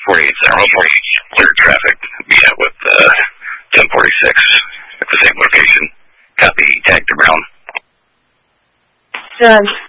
48 Central, clear traffic. Meet up with 1046 at the same location. Copy, tag to Brown. Done.